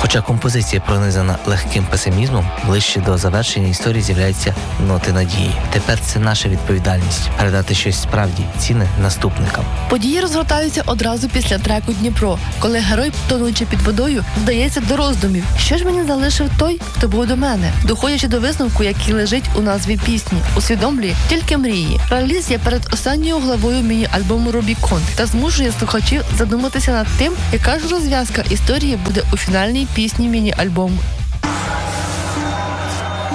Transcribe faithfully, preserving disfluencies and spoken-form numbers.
Хоча композиція пронизана легким песимізмом, ближче до завершення історії з'являються ноти надії. Тепер це наша відповідальність – передати щось справді цінне наступникам. Події розгортаються одразу після треку «Дніпро», коли герой, тонучи під водою, вдається до роздумів. Що ж мені залишив той, хто був до мене? Доходячи до висновку, який лежить у назві пісні, усвідомлює тільки мрії. Реліз є перед останньою главою міні-альбому «Рубікон» та змушує слухачів задуматися над тим, яка ж розв'язка історії буде у фінальній пісні міні-альбому.